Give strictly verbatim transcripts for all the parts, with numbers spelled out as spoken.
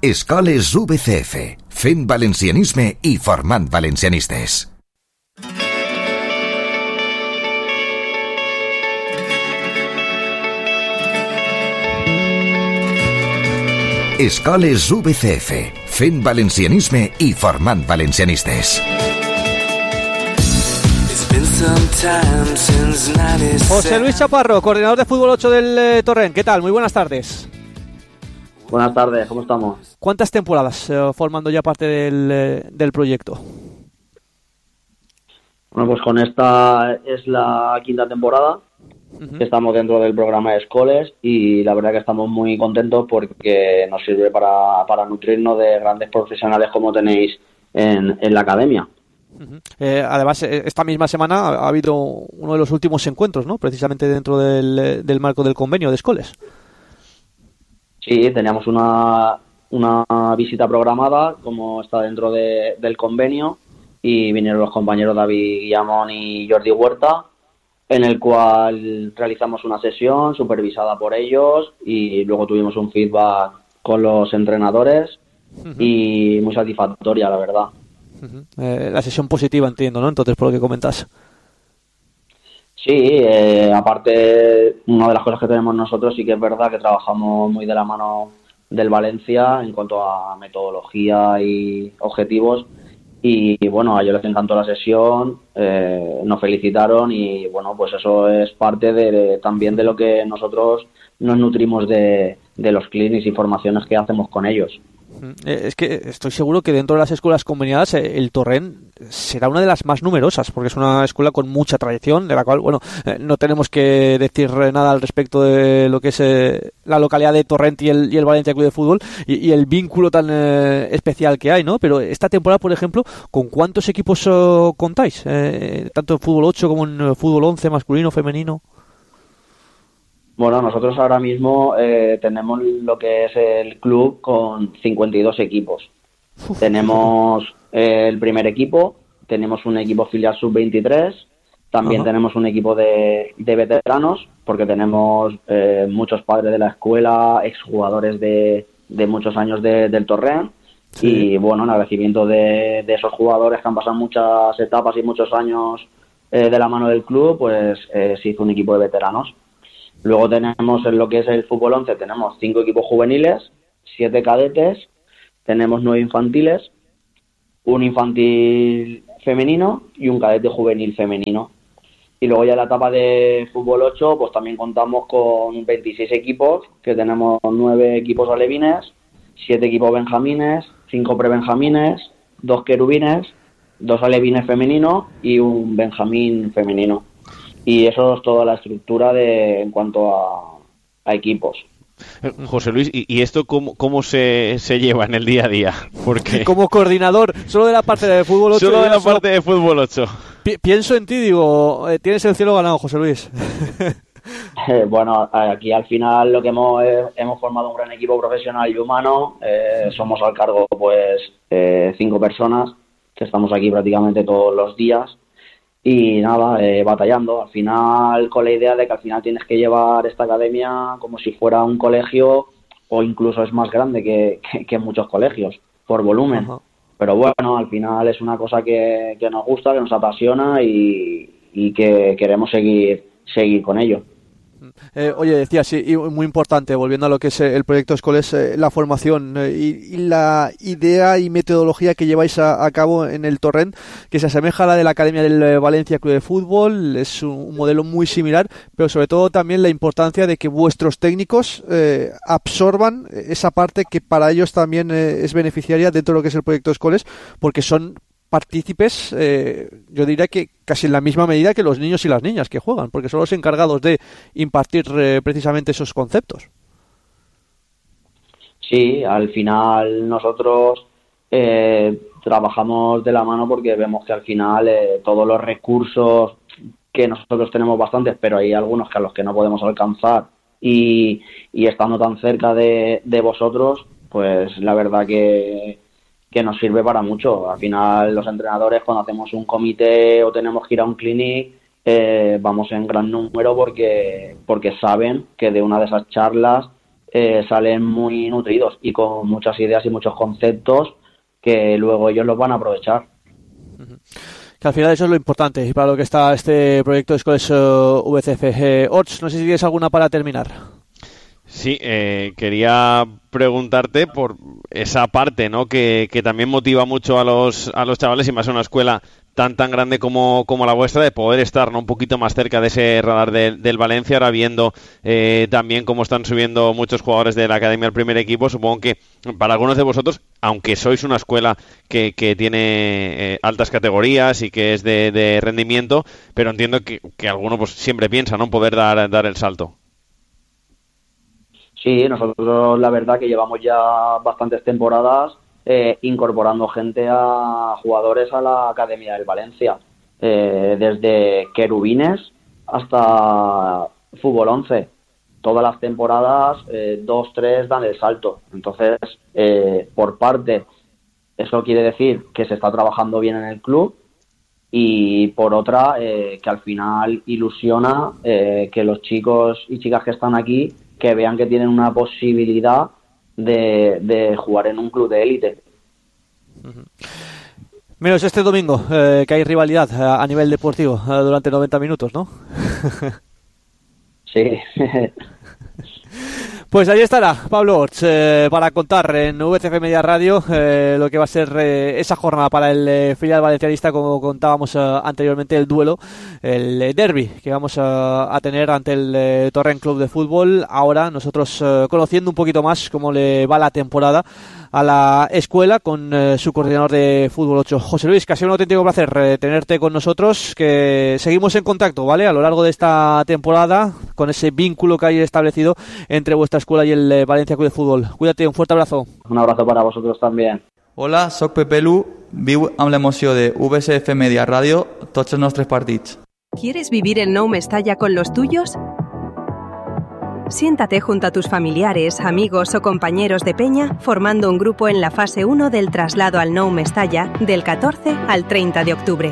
Escoles V C F, fent valencianisme i formant valencianistes. Escoles V C F, fent valencianisme i formant valencianistes. José Luis Chaparro, coordinador de Fútbol ocho del eh, Torrent. ¿Qué tal? Muy buenas tardes. Buenas tardes, ¿cómo estamos? ¿Cuántas temporadas eh, formando ya parte del, eh, del proyecto? Bueno, pues con esta es la quinta temporada uh-huh. que estamos dentro del programa de Escoles y la verdad que estamos muy contentos porque nos sirve para, para nutrirnos de grandes profesionales como tenéis en, en la academia. Uh-huh. Eh, además, esta misma semana ha habido uno de los últimos encuentros, ¿no? Precisamente dentro del, del marco del convenio de Escoles. Sí, teníamos una, una visita programada, como está dentro de, del convenio, y vinieron los compañeros David Guillamón y Jordi Huerta, en el cual realizamos una sesión supervisada por ellos y luego tuvimos un feedback con los entrenadores uh-huh. y muy satisfactoria, la verdad. Uh-huh. Eh, la sesión positiva, entiendo, ¿no? Entonces, por lo que comentas. Sí, eh, aparte, una de las cosas que tenemos nosotros sí que es verdad que trabajamos muy de la mano del Valencia en cuanto a metodología y objetivos y, y bueno, a ellos les encantó la sesión, eh, nos felicitaron y bueno, pues eso es parte de, de también de lo que nosotros nos nutrimos de, de los clinics y formaciones que hacemos con ellos. Es que estoy seguro que dentro de las escuelas conveniadas el Torrent será una de las más numerosas, porque es una escuela con mucha tradición, de la cual, bueno, no tenemos que decir nada al respecto de lo que es eh, la localidad de Torrent y el, y el Valencia Club de Fútbol y, y el vínculo tan eh, especial que hay, ¿no? Pero esta temporada, por ejemplo, ¿con cuántos equipos oh, contáis? Eh, tanto en Fútbol ocho como en Fútbol once, masculino, femenino. Bueno, nosotros ahora mismo eh, tenemos lo que es el club con cincuenta y dos equipos. Uf. Tenemos eh, el primer equipo, tenemos un equipo filial sub veintitrés, también uh-huh. tenemos un equipo de, de veteranos, porque tenemos eh, muchos padres de la escuela, exjugadores de, de muchos años de, del Torrent, sí. Y bueno, en agradecimiento de, de esos jugadores que han pasado muchas etapas y muchos años eh, de la mano del club, pues eh, se hizo un equipo de veteranos. Luego tenemos en lo que es el fútbol once, tenemos cinco equipos juveniles, siete cadetes, tenemos nueve infantiles, un infantil femenino y un cadete juvenil femenino. Y luego ya en la etapa de fútbol ocho, pues también contamos con veintiséis equipos, que tenemos nueve equipos alevines, siete equipos benjamines, cinco prebenjamines, dos querubines, dos alevines femeninos y un benjamín femenino. Y eso es toda la estructura de en cuanto a, a equipos. José Luis, ¿y, y esto cómo, cómo se, se lleva en el día a día? Porque como coordinador, solo de la parte de fútbol ocho. Solo de la solo... parte de fútbol ocho. Pi- pienso en ti, digo, eh, tienes el cielo ganado, José Luis. eh, bueno, aquí al final lo que hemos eh, hemos formado un gran equipo profesional y humano. Eh, somos al cargo, pues, eh, cinco personas que estamos aquí prácticamente todos los días. Y nada, eh, batallando, al final con la idea de que al final tienes que llevar esta academia como si fuera un colegio o incluso es más grande que, que, que muchos colegios por volumen. Uh-huh. Pero bueno, al final es una cosa que, que nos gusta, que nos apasiona y, y que queremos seguir, seguir con ello. Eh, oye, decía, sí, y muy importante, volviendo a lo que es el proyecto Escoles, eh, la formación eh, y, y la idea y metodología que lleváis a, a cabo en el Torrent, que se asemeja a la de la Academia del Valencia Club de Fútbol, es un, un modelo muy similar, pero sobre todo también la importancia de que vuestros técnicos eh, absorban esa parte que para ellos también eh, es beneficiaria dentro de lo que es el proyecto Escoles, porque son partícipes, eh, yo diría que casi en la misma medida que los niños y las niñas que juegan, porque son los encargados de impartir eh, precisamente esos conceptos. Sí, al final nosotros eh, trabajamos de la mano porque vemos que al final eh, todos los recursos que nosotros tenemos bastantes, pero hay algunos que a los que no podemos alcanzar y, y estando tan cerca de, de vosotros, pues la verdad que que nos sirve para mucho. Al final los entrenadores cuando hacemos un comité o tenemos que ir a un clinic eh, vamos en gran número porque porque saben que de una de esas charlas eh, salen muy nutridos y con muchas ideas y muchos conceptos que luego ellos los van a aprovechar. Que al final eso es lo importante y para lo que está este proyecto de Escoles uh, V C F. Eh, Orts, no sé si tienes alguna para terminar. Sí, eh, quería preguntarte por esa parte, ¿no? Que, que también motiva mucho a los a los chavales y más en una escuela tan tan grande como, como la vuestra, de poder estar, ¿no?, un poquito más cerca de ese radar de, del Valencia, ahora viendo eh, también cómo están subiendo muchos jugadores de la academia al primer equipo. Supongo que para algunos de vosotros, aunque sois una escuela que, que tiene eh, altas categorías y que es de, de rendimiento, pero entiendo que, que alguno pues siempre piensa, ¿no?, poder dar, dar el salto. Sí, nosotros la verdad que llevamos ya bastantes temporadas eh, incorporando gente a jugadores a la Academia del Valencia, eh, desde querubines hasta fútbol once. Todas las temporadas, eh, dos, tres dan el salto. Entonces, eh, por parte, eso quiere decir que se está trabajando bien en el club, y por otra, eh, que al final ilusiona eh, que los chicos y chicas que están aquí que vean que tienen una posibilidad de, de jugar en un club de élite. Menos este domingo, eh, que hay rivalidad a, a nivel deportivo eh, durante noventa minutos, ¿no? Sí. Pues ahí estará Pablo Orts eh, para contar en V C F Media Radio eh, lo que va a ser eh, esa jornada para el eh, filial valencianista, como contábamos eh, anteriormente, el duelo, el eh, derbi que vamos a, a tener ante el eh, Torrent Club de Fútbol. Ahora nosotros eh, conociendo un poquito más cómo le va la temporada a la escuela con eh, su coordinador de Fútbol ocho, José Luis, que ha sido un auténtico placer eh, tenerte con nosotros, que seguimos en contacto, ¿vale?, a lo largo de esta temporada, con ese vínculo que hay establecido entre vuestra escuela y el eh, Valencia Club de Fútbol. Cuídate, un fuerte abrazo. Un abrazo para vosotros también. Hola, soc Pepe Lu, viu amb l'emoció de V C F Media Radio tots els nostres partits. ¿Quieres vivir el Nou Mestalla con los tuyos? Siéntate junto a tus familiares, amigos o compañeros de peña formando un grupo en la fase uno del traslado al Nou Mestalla del catorce al treinta de octubre.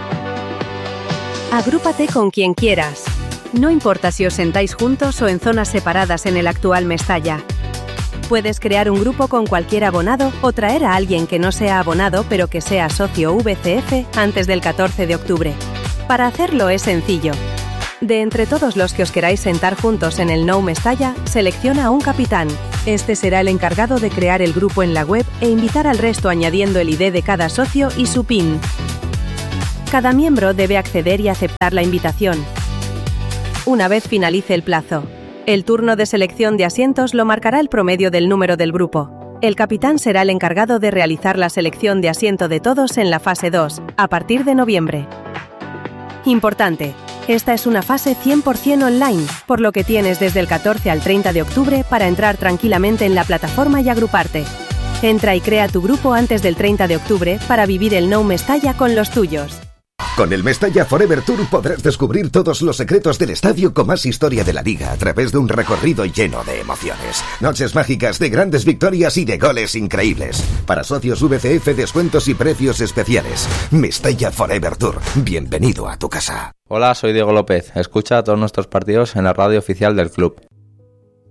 Agrúpate con quien quieras. No importa si os sentáis juntos o en zonas separadas en el actual Mestalla. Puedes crear un grupo con cualquier abonado o traer a alguien que no sea abonado pero que sea socio V C F antes del catorce de octubre. Para hacerlo es sencillo. De entre todos los que os queráis sentar juntos en el Nou Mestalla, selecciona a un capitán. Este será el encargado de crear el grupo en la web e invitar al resto añadiendo el I D de cada socio y su PIN. Cada miembro debe acceder y aceptar la invitación. Una vez finalice el plazo, el turno de selección de asientos lo marcará el promedio del número del grupo. El capitán será el encargado de realizar la selección de asiento de todos en la fase dos, a partir de noviembre. Importante. Esta es una fase cien por ciento online, por lo que tienes desde el catorce al treinta de octubre para entrar tranquilamente en la plataforma y agruparte. Entra y crea tu grupo antes del treinta de octubre para vivir el Nou Mestalla con los tuyos. Con el Mestalla Forever Tour podrás descubrir todos los secretos del estadio con más historia de la liga a través de un recorrido lleno de emociones. Noches mágicas de grandes victorias y de goles increíbles. Para socios V C F, descuentos y precios especiales. Mestalla Forever Tour. Bienvenido a tu casa. Hola, soy Diego López. Escucha todos nuestros partidos en la radio oficial del club.